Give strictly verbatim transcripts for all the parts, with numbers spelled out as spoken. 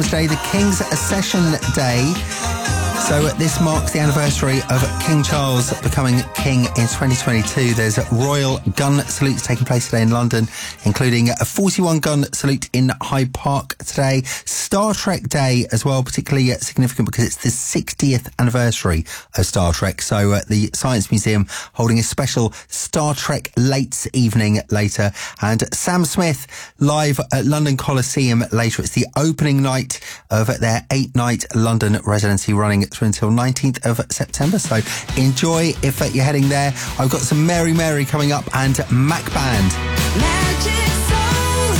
Today, the King's Accession Day. So this marks the anniversary of King Charles becoming king in twenty twenty-two. There's royal gun salutes taking place today in London, including a forty-one gun salute in Hyde Park today. Star Trek Day as well, particularly significant because it's the sixtieth anniversary of Star Trek. So uh, the Science Museum holding a special Star Trek Lates evening later. And Sam Smith live at London Coliseum later. It's the opening night of their eight-night London residency running through until nineteenth of September. So enjoy if uh, you're heading there. I've got some Mary Mary coming up and Mac Band. Magic Soul.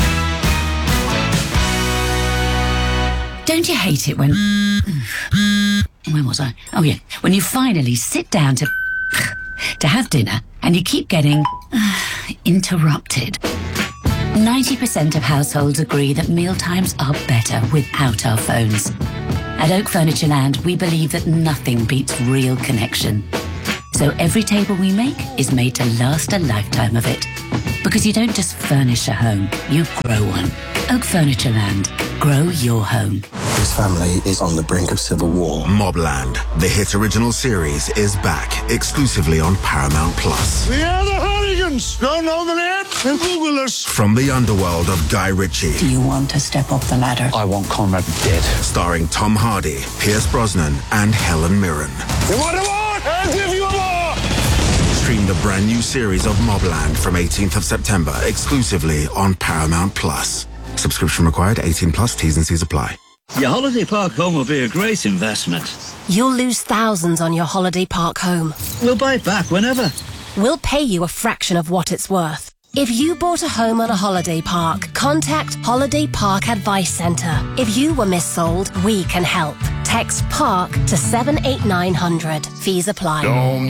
Don't you hate it when... Where was I? Oh, yeah. When you finally sit down to... to have dinner and you keep getting... interrupted. ninety percent of households agree that mealtimes are better without our phones. At Oak Furniture Land, we believe that nothing beats real connection. So every table we make is made to last a lifetime of it. Because you don't just furnish a home, you grow one. Oak Furniture Land. Grow your home. His family is on the brink of civil war. Mobland, the hit original series, is back exclusively on Paramount Plus. We are the Hooligans. Don't know the name? Then Google us. From the underworld of Guy Ritchie. Do you want to step up the ladder? I want Conrad dead. Starring Tom Hardy, Pierce Brosnan, and Helen Mirren. You want a war? I'll give you a war. Stream the brand new series of Mobland from eighteenth of September exclusively on Paramount Plus. Subscription required, eighteen plus, T's and C's apply. Your holiday park home will be a great investment. You'll lose thousands on your holiday park home. We'll buy it back whenever. We'll pay you a fraction of what it's worth. If you bought a home on a holiday park, contact Holiday Park Advice Centre. If you were missold, we can help. Text PARK to seven eight nine hundred. Fees apply.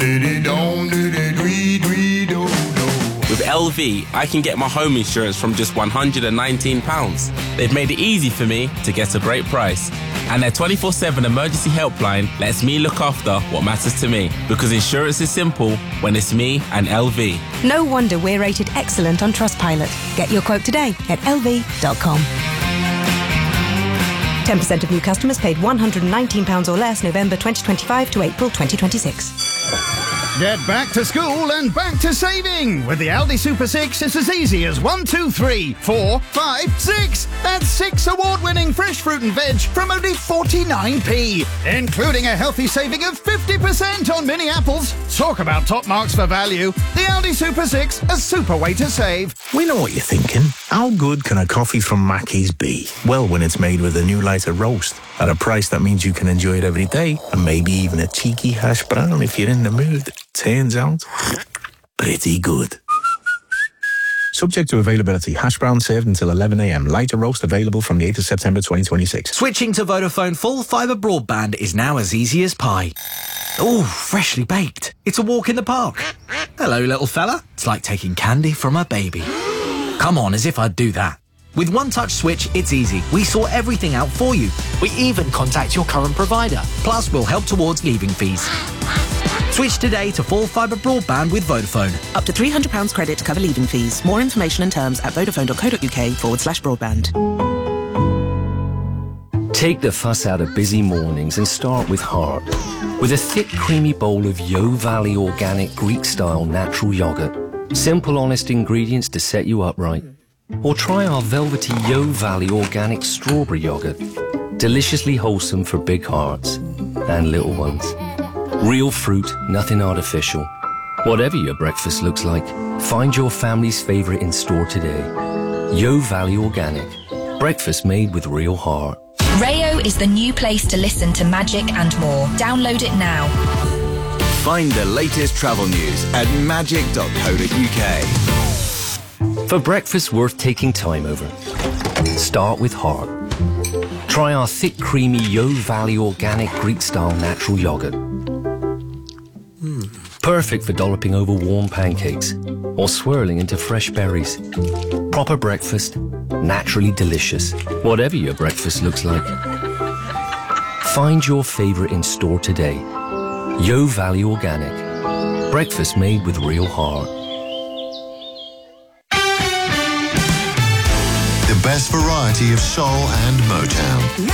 With L V, I can get my home insurance from just one hundred nineteen pounds. They've made it easy for me to get a great price. And their twenty-four seven emergency helpline lets me look after what matters to me. Because insurance is simple when it's me and L V. No wonder we're rated excellent on Trustpilot. Get your quote today at L V dot com. ten percent of new customers paid one hundred nineteen pounds or less November twenty twenty-five to April twenty twenty-six. Get back to school and back to saving. With the Aldi Super six, it's as easy as one, two, three, four, five, six. That's six award-winning fresh fruit and veg from only forty-nine p, including a healthy saving of fifty percent on mini apples. Talk about top marks for value. The Aldi Super six, a super way to save. We know what you're thinking. How good can a coffee from Mackey's be? Well, when it's made with a new lighter roast at a price that means you can enjoy it every day, and maybe even a cheeky hash brown if you're in the mood. Turns out, pretty good. Subject to availability. Hash brown served until eleven a m. Lighter roast available from the eighth of September twenty twenty-six. Switching to Vodafone full fibre broadband is now as easy as pie. Oh, freshly baked. It's a walk in the park. Hello, little fella. It's like taking candy from a baby. Come on, as if I'd do that. With One Touch Switch, it's easy. We sort everything out for you. We even contact your current provider. Plus, we'll help towards leaving fees. Switch today to full fibre broadband with Vodafone. Up to three hundred pounds credit to cover leaving fees. More information and terms at vodafone.co.uk forward slash broadband. Take the fuss out of busy mornings and start with heart. With a thick, creamy bowl of Yo Valley organic Greek-style natural yoghurt. Simple, honest ingredients to set you up right. Or try our velvety Yo Valley organic strawberry yoghurt. Deliciously wholesome for big hearts and little ones. Real fruit, nothing artificial. Whatever your breakfast looks like, find your family's favourite in store today. Yo Valley Organic. Breakfast made with real heart. Rayo is the new place to listen to magic and more. Download it now. Find the latest travel news at magic dot co dot U K. For breakfast worth taking time over, start with heart. Try our thick, creamy Yo Valley Organic Greek-style natural yoghurt. Mm. Perfect for dolloping over warm pancakes or swirling into fresh berries. Proper breakfast, naturally delicious, whatever your breakfast looks like. Find your favourite in store today. Yo Valley Organic. Breakfast made with real heart. The best variety of soul and Motown.